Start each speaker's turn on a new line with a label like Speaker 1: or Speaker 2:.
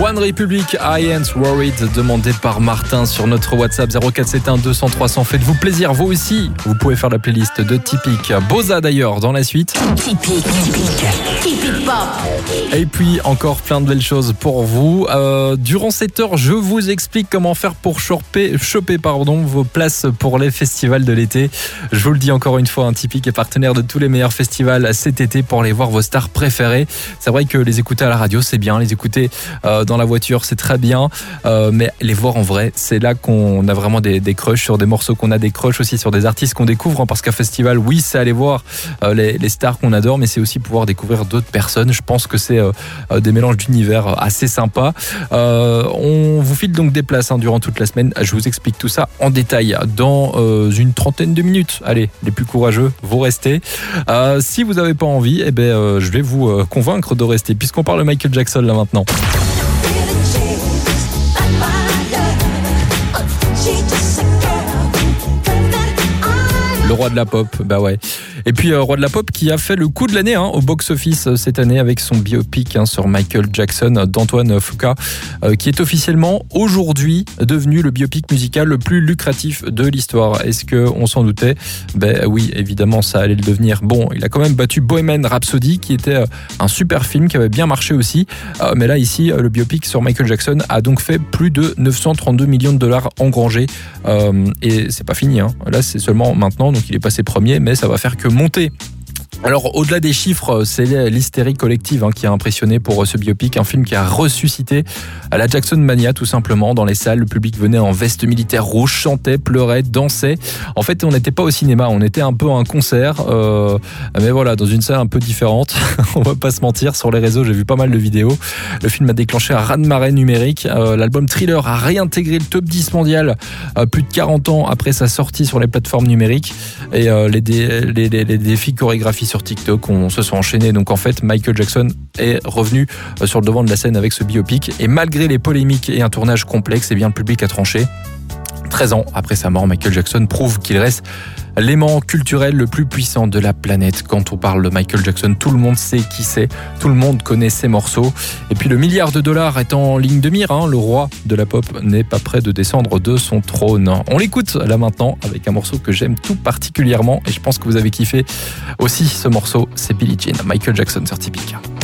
Speaker 1: One Republic, I Ain't Worried, demandé par Martin sur notre WhatsApp 0471 200 300. Faites-vous plaisir, vous aussi. Vous pouvez faire la playlist de Typique. Boza d'ailleurs dans la suite.
Speaker 2: Typique pop.
Speaker 1: Et puis encore plein de belles choses pour vous. Durant cette heure, je vous explique comment faire pour choper vos places pour les festivals de l'été. Je vous le dis encore une fois, un Typique est partenaire de tous les meilleurs festivals cet été pour aller voir vos stars préférées. C'est vrai que les écouter à la radio, c'est bien. Les écouter dans la voiture, c'est très bien. Mais les voir en vrai, c'est là qu'on a vraiment des crushs sur des morceaux, qu'on a des crushs aussi sur des artistes qu'on découvre. Parce qu'un festival, oui, c'est aller voir les stars qu'on adore, mais c'est aussi pouvoir découvrir d'autres personnes. Je pense que c'est des mélanges d'univers assez sympas. On vous file donc des places durant toute la semaine. Je vous explique tout ça en détail dans une trentaine de minutes. Allez, les plus courageux, vous restez. Si vous n'avez pas envie, je vais vous convaincre de rester, puisqu'on parle de Michael Jackson là maintenant. Le roi de la pop, bah ouais. Et puis roi de la pop qui a fait le coup de l'année au box-office cette année avec son biopic sur Michael Jackson d'Antoine Fuqua, qui est officiellement aujourd'hui devenu le biopic musical le plus lucratif de l'histoire. Est-ce qu'on s'en doutait ? Ben oui, évidemment, ça allait le devenir. Bon, il a quand même battu Bohemian Rhapsody, qui était un super film qui avait bien marché aussi. Mais là, ici, le biopic sur Michael Jackson a donc fait plus de 932 millions de dollars engrangés. Et c'est pas fini. Là, c'est seulement maintenant, donc il est passé premier, mais ça va faire que monter. Alors, au-delà des chiffres, c'est l'hystérie collective qui a impressionné pour ce biopic, un film qui a ressuscité la Jackson Mania tout simplement dans les salles. Le public venait en veste militaire rouge, chantait, pleurait, dansait. En fait, on n'était pas au cinéma, on était un peu à un concert, mais voilà, dans une salle un peu différente. On va pas se mentir, sur les réseaux, j'ai vu pas mal de vidéos. Le film a déclenché un raz-de-marée numérique. L'album Thriller a réintégré le top 10 mondial plus de 40 ans après sa sortie sur les plateformes numériques. Et les défis chorégraphiés sur TikTok se sont enchaînés. Donc en fait, Michael Jackson est revenu sur le devant de la scène avec ce biopic. Et malgré les polémiques et un tournage complexe, le public a tranché. 13 ans après sa mort, Michael Jackson prouve qu'il reste l'aimant culturel le plus puissant de la planète. Quand on parle de Michael Jackson, tout le monde sait qui c'est, tout le monde connaît ses morceaux. Et puis le milliard de dollars est en ligne de mire, le roi de la pop n'est pas prêt de descendre de son trône. On l'écoute là maintenant avec un morceau que j'aime tout particulièrement et je pense que vous avez kiffé aussi ce morceau, c'est Billie Jean, Michael Jackson sur Typique.